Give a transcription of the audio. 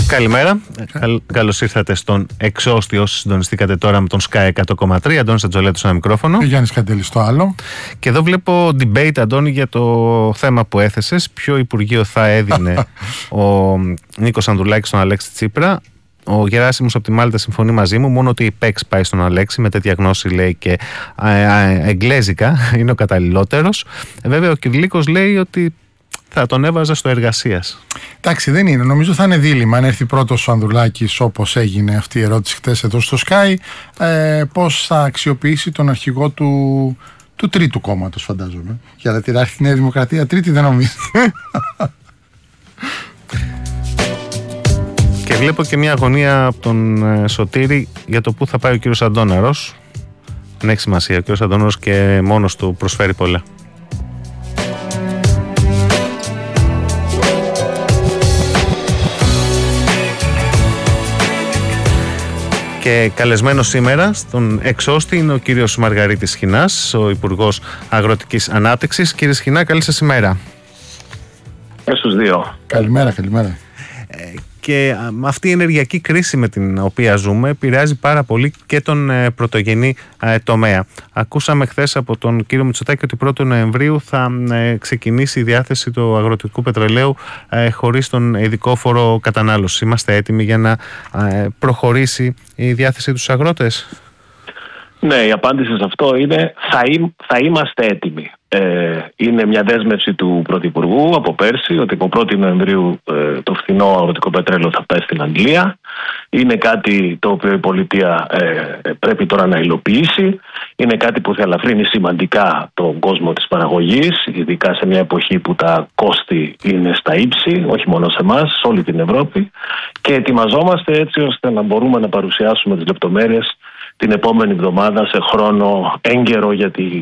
Καλημέρα. Καλώς ήρθατε στον Εξώστη. Όσοι συντονιστήκατε τώρα με τον Sky 100,3. Αντώνης Ατζολέτος ένα μικρόφωνο. Και Γιάννης Καντέλης στο άλλο. Και εδώ βλέπω debate, Αντώνη, για το θέμα που έθεσες. Ποιο Υπουργείο θα έδινε ο Νίκος Ανδρουλάκης στον Αλέξη Τσίπρα. Ο Γεράσιμος από τη Μάλτα συμφωνεί μαζί μου. Μόνο ότι η ΠΕΚΣ πάει στον Αλέξη. Με τέτοια γνώση, λέει, και εγγλέζικα είναι ο καταλληλότερος. Βέβαια, ο Κυριλίκος λέει ότι θα τον έβαζα στο Εργασίας. Εντάξει, δεν είναι. Νομίζω θα είναι δίλημμα. Αν έρθει πρώτος ο Ανδρουλάκης, όπως έγινε αυτή η ερώτηση χτες εδώ στο Sky, πώς θα αξιοποιήσει τον αρχηγό του τρίτου κόμματος, φαντάζομαι. Γιατί θα έρθει η Νέα Δημοκρατία τρίτη, δεν νομίζω. Και βλέπω και μια αγωνία από τον Σωτήρη για το πού θα πάει ο κύριος Αντώναρος. Δεν έχει σημασία. Ο κύριος Αντώναρος και μόνος του προσφέρει πολλά. Και καλεσμένος σήμερα στον Εξώστη είναι ο κύριος Μαργαρίτης Σχοινάς, ο Υπουργός Αγροτικής Ανάπτυξης. Κύριε Σχοινά, καλή σας ημέρα. Στους δύο. Καλημέρα, καλημέρα. Και αυτή η ενεργειακή κρίση με την οποία ζούμε επηρεάζει πάρα πολύ και τον πρωτογενή τομέα. Ακούσαμε χθες από τον κύριο Μητσοτάκη ότι 1η Νοεμβρίου θα ξεκινήσει η διάθεση του αγροτικού πετρελαίου χωρίς τον ειδικό φόρο κατανάλωσης. Είμαστε έτοιμοι για να προχωρήσει η διάθεση τους αγρότες? Ναι, η απάντηση σε αυτό είναι θα είμαστε έτοιμοι. Είναι μια δέσμευση του Πρωθυπουργού από πέρσι ότι από 1η Νοεμβρίου το φθηνό αγροτικό πετρέλαιο θα φτάσει στην Αγγλία. Είναι κάτι το οποίο η πολιτεία πρέπει τώρα να υλοποιήσει. Είναι κάτι που θα ελαφρύνει σημαντικά τον κόσμο της παραγωγής, ειδικά σε μια εποχή που τα κόστη είναι στα ύψη, όχι μόνο σε εμάς, σε όλη την Ευρώπη. Και ετοιμαζόμαστε έτσι ώστε να μπορούμε να παρουσιάσουμε τις λεπτομέρειες την επόμενη εβδομάδα σε χρόνο έγκαιρο για τη